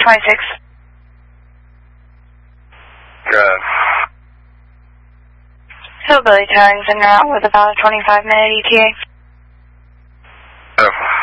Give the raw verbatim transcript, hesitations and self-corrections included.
twenty-six. Good. Hillbilly towing's en route with about a twenty-five minute E T A. Beautiful.